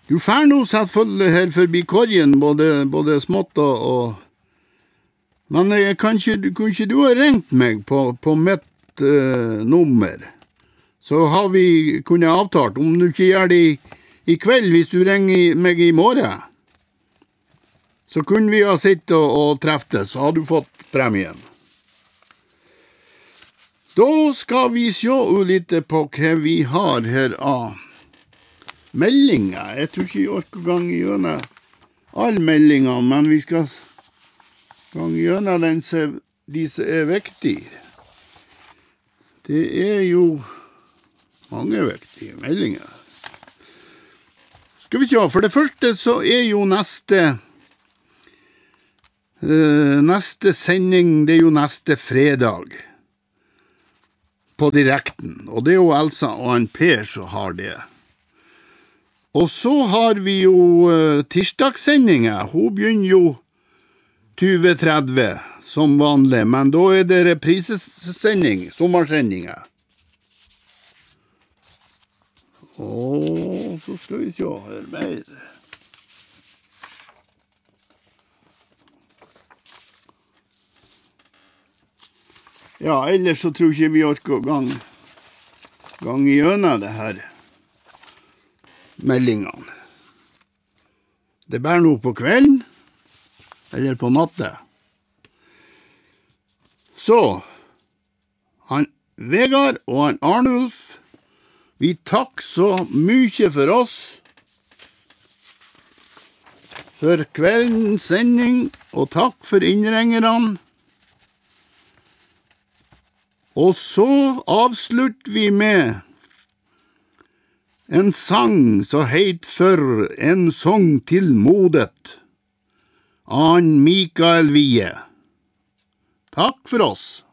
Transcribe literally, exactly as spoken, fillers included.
Du fær nå selvfølgelig her forbi korgen, både, både smått og, og men jeg kan ikke, kunne ikke du ha ringt meg på, på mitt uh, nummer? Så har vi kunnet avtalt, om du ikke gjør det i, i kveld, hvis du ringer meg i morgen, så kunne vi ha sittet og, og treftet, så har du fått premien. Da skal vi se litt på hva vi har her av meldinger. Jeg tror ikke jeg orker gang gjennom alle meldingene, men vi skal gang gjennom den som de som er viktige. Det er jo mange viktige meldinger. Skal vi se, for det første så er jo neste uh, neste sending, det er jo neste fredag på direkten, og det er jo Elsa og han Per som har det. Og så har vi jo uh, tirsdagssendinger. Hun begynner jo tjue tretti som vanlig, men da er det reprisesending, sommersendinger. Og så skal vi se her mer. Ja, ellers så tror ikke vi orker gang, gang gjennom det her. Meldingene. Det bærer noe på kvelden, eller på natta. Så, han Vegard og han Arnulf, vi takker så mye for oss, for kveldens sending, og takk for innringerne. Og så avslutter vi med en sang så heit for en sång til modet, an Mikael Wiehe. Takk for oss.